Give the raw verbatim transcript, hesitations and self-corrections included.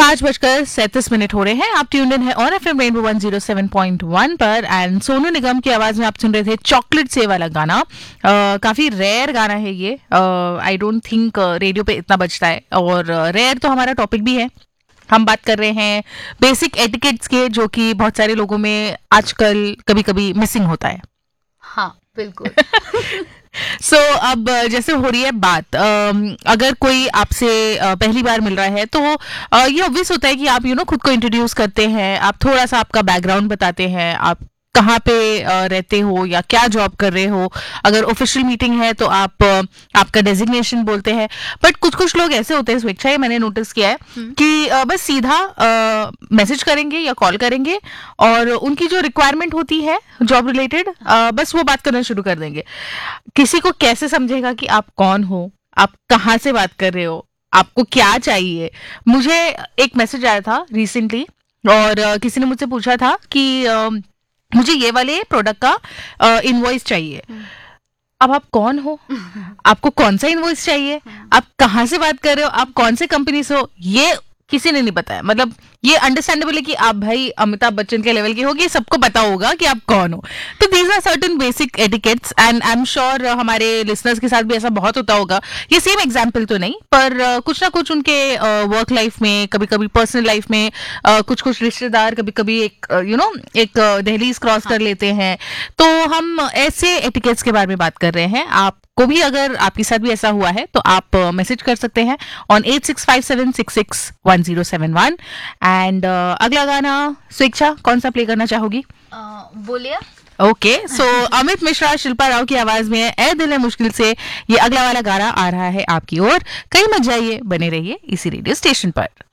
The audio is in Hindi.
पांच बजकर सैंतीस मिनट हो रहे हैं। आप ट्यून्ड इन है on FM rainbow one zero seven point one पर एंड सोनू निगम की आवाज में आप सुन रहे थे चॉकलेट से वाला गाना। uh, काफी रेयर गाना है ये। आई डोंट थिंक रेडियो पे इतना बजता है और रेयर uh, तो हमारा टॉपिक भी है। हम बात कर रहे हैं बेसिक एटिकेट्स के, जो कि बहुत सारे लोगों में आजकल कभी कभी मिसिंग होता है। हाँ बिल्कुल। सो so, अब जैसे हो रही है बात, अगर कोई आपसे पहली बार मिल रहा है तो ये ऑब्वियस होता है कि आप यू नो खुद को इंट्रोड्यूस करते हैं, आप थोड़ा सा आपका बैकग्राउंड बताते हैं, आप कहाँ पे रहते हो या क्या जॉब कर रहे हो। अगर ऑफिशियल मीटिंग है तो आप आपका डेजिग्नेशन बोलते हैं। बट कुछ कुछ लोग ऐसे होते हैं स्वेच्छा, ये मैंने नोटिस किया है कि बस सीधा मैसेज करेंगे या कॉल करेंगे और उनकी जो रिक्वायरमेंट होती है जॉब रिलेटेड, बस वो बात करना शुरू कर देंगे। किसी को कैसे समझेगा कि आप कौन हो, आप कहाँ से बात कर रहे हो, आपको क्या चाहिए। मुझे एक मैसेज आया था रिसेंटली और किसी ने मुझसे पूछा था कि मुझे ये वाले प्रोडक्ट का इनवॉइस चाहिए। अब आप कौन हो, आपको कौन सा इनवॉइस चाहिए, आप कहाँ से बात कर रहे हो, आप कौन से कंपनी से हो, ये किसी ने नहीं बताया। मतलब ये अंडरस्टैंडेबल है कि आप भाई अमिताभ बच्चन के लेवल के हो, ये सबको पता होगा कि आप कौन हो। तो these are certain basic etiquettes and I am sure हमारे लिसनर्स के साथ भी ऐसा बहुत होता होगा। ये सेम एग्जाम्पल तो नहीं, पर uh, कुछ ना कुछ उनके वर्क uh, लाइफ में, कभी कभी पर्सनल लाइफ में uh, कुछ कुछ रिश्तेदार कभी कभी एक you uh, no you know, एक दहलीज क्रॉस कर लेते हैं। तो हम ऐसे एटिकेट्स के बारे में बात कर रहे हैं। आप को भी अगर आपके साथ भी ऐसा हुआ है तो आप मैसेज uh, कर सकते हैं on eight six five seven six six one zero seven one. And अगला गाना स्वेच्छा कौन सा प्ले करना चाहोगी? बोलिए। ओके, सो अमित मिश्रा, शिल्पा राव की आवाज में ए दिल है मुश्किल से ये अगला वाला गाना आ रहा है आपकी ओर। कहीं मत जाइए, बने रहिए इसी रेडियो स्टेशन पर।